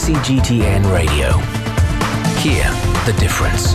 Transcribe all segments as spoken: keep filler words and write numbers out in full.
C G T N Radio. Hear the difference.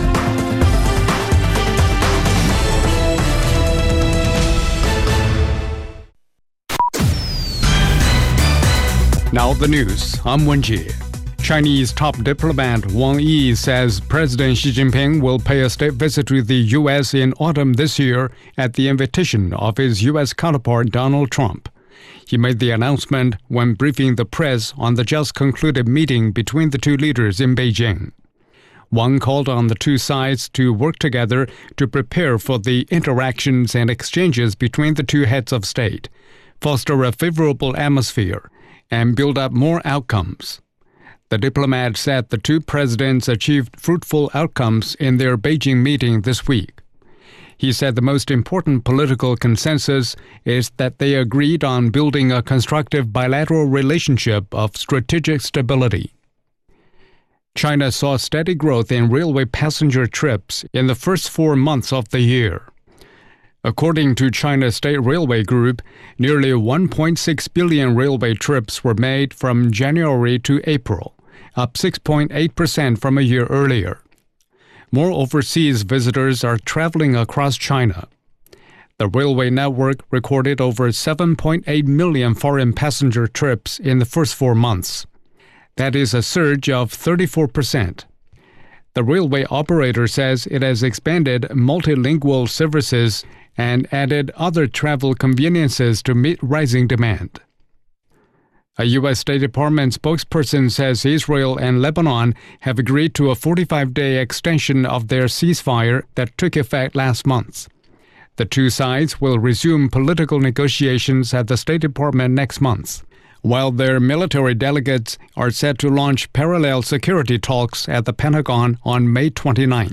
Now the news. I'm Wenjie. Chinese top diplomat Wang Yi says President Xi Jinping will pay a state visit to the U S in autumn this year at the invitation of his U S counterpart Donald Trump. He made the announcement when briefing the press on the just concluded meeting between the two leaders in Beijing. Wang called on the two sides to work together to prepare for the interactions and exchanges between the two heads of state, foster a favorable atmosphere, and build up more outcomes. The diplomat said the two presidents achieved fruitful outcomes in their Beijing meeting this week. He said the most important political consensus is that they agreed on building a constructive bilateral relationship of strategic stability. China saw steady growth in railway passenger trips in the first four months of the year. According to China State Railway Group, nearly one point six billion railway trips were made from January to April, up six point eight percent from a year earlier. More overseas visitors are traveling across China. The railway network recorded over seven point eight million foreign passenger trips in the first four months. That is a surge of thirty-four percent. The railway operator says it has expanded multilingual services and added other travel conveniences to meet rising demand. A U S State Department spokesperson says Israel and Lebanon have agreed to a forty-five day extension of their ceasefire that took effect last month. The two sides will resume political negotiations at the State Department next month, while their military delegates are set to launch parallel security talks at the Pentagon on May twenty-ninth.